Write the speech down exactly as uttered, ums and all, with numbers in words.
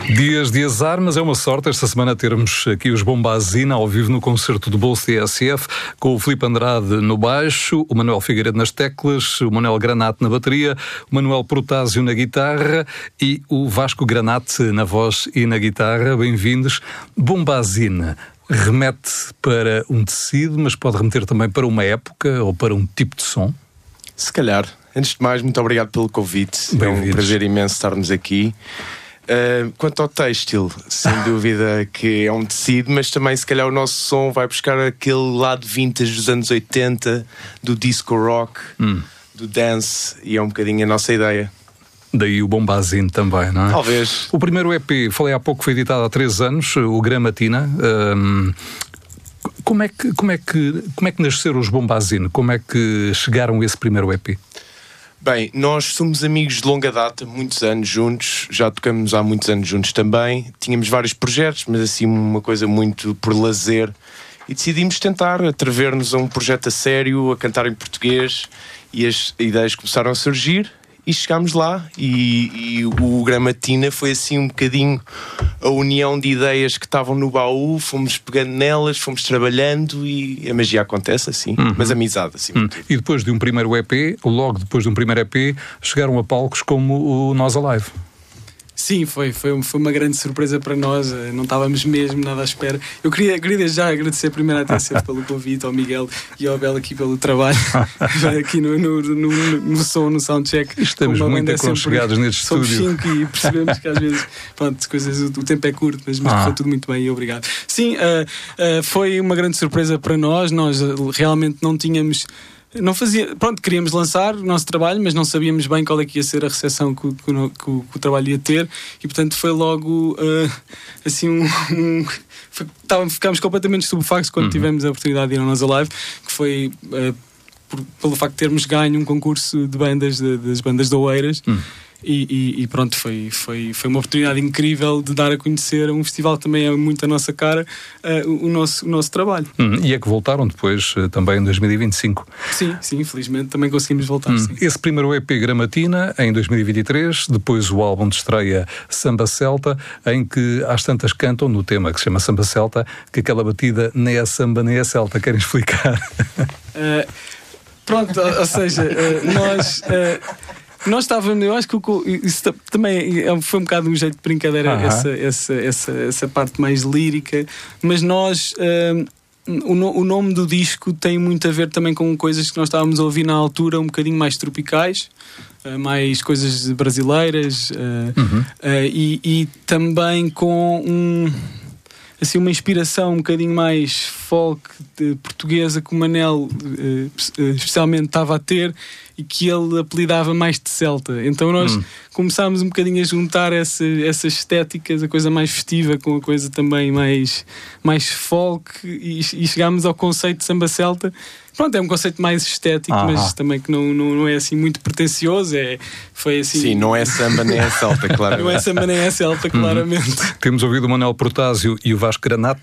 Dias de azar, mas é uma sorte esta semana termos aqui os Bombazina ao vivo no concerto do Bolso T S F, com o Filipe Andrade no baixo, o Manuel Figueiredo nas teclas, o Manuel Granate na bateria, o Manuel Protásio na guitarra e o Vasco Granate na voz e na guitarra. Bem-vindos. Bombazina remete para um tecido, mas pode remeter também para uma época ou para um tipo de som? Se calhar. Antes de mais, muito obrigado pelo convite. É um prazer imenso estarmos aqui. Uh, quanto ao têxtil, sem dúvida que é um tecido, mas também se calhar o nosso som vai buscar aquele lado vintage dos anos oitenta, do disco rock, hum. do dance, e é um bocadinho a nossa ideia. Daí o Bombazine também, não é? Talvez. O primeiro E P, falei há pouco, foi editado há três anos, o Gramatina. Um, como, é que, como, é que, como é que nasceram os Bombazine? Como é que chegaram a esse primeiro E P? Bem, nós somos amigos de longa data, muitos anos juntos, já tocamos há muitos anos juntos também. Tínhamos vários projetos, mas assim uma coisa muito por lazer. E decidimos tentar atrever-nos a um projeto a sério, a cantar em português, e as ideias começaram a surgir. E chegámos lá, e, e o Gramatina foi assim um bocadinho a união de ideias que estavam no baú, fomos pegando nelas, fomos trabalhando e a magia acontece assim, uhum. mas amizade assim. Uhum. E depois de um primeiro E P, logo depois de um primeiro E P, chegaram a palcos como o Nós Alive. Sim, foi, foi, foi uma grande surpresa para nós, não estávamos mesmo nada à espera. Eu queria, queria desde já agradecer primeiro à T S F pelo convite, ao Miguel e ao Bel aqui pelo trabalho, aqui no, no, no, no, no som, no soundcheck. Estamos muito aconchegados neste somos estúdio. Somos cinco e percebemos que às vezes, pronto, coisas, o, o tempo é curto, mas, mas ah. foi tudo muito bem e obrigado. Sim, uh, uh, foi uma grande surpresa para nós, nós realmente não tínhamos... Não fazia, pronto, queríamos lançar o nosso trabalho, mas não sabíamos bem qual é que ia ser a recepção que o, que o, que o, que o trabalho ia ter, e portanto foi logo uh, assim um, um foi, tava, ficámos completamente estupefactos quando uhum. tivemos a oportunidade de ir ao Nós Alive, que foi uh, por, pelo facto de termos ganho um concurso de bandas de, das bandas de Oeiras. Uhum. E, e, e pronto, foi, foi, foi uma oportunidade incrível de dar a conhecer um festival que também é muito a nossa cara, uh, o, nosso, o nosso trabalho. Hum, e é que voltaram depois, uh, também em dois mil e vinte e cinco. Sim, sim, infelizmente também conseguimos voltar. Hum. Sim. Esse primeiro E P Gramatina em dois mil e vinte e três, depois o álbum de estreia Samba Celta, em que às tantas cantam no tema que se chama Samba Celta, que aquela batida nem é samba nem é celta. Querem explicar? Uh, pronto, ou, ou seja, uh, nós... Uh, Nós estávamos, eu acho que isso também foi um bocado um jeito de brincadeira, uh-huh. essa, essa, essa, essa parte mais lírica, mas nós, uh, o, no, o nome do disco tem muito a ver também com coisas que nós estávamos a ouvir na altura, um bocadinho mais tropicais, uh, mais coisas brasileiras, uh, uhum. uh, e, e também com um... assim, uma inspiração um bocadinho mais folk de, portuguesa que o Manel uh, especialmente estava a ter e que ele apelidava mais de celta. Então nós hum. começámos um bocadinho a juntar essa, essas estéticas, a coisa mais festiva com a coisa também mais, mais folk, e, e chegámos ao conceito de samba celta. Pronto, é um conceito mais estético, ah, mas também que não, não, não é assim muito pretencioso. É, foi assim... Sim, não é samba nem é celta, claramente. Não é samba nem é celta, claramente. Uhum. Temos ouvido o Manuel Protásio e o Vasco Granate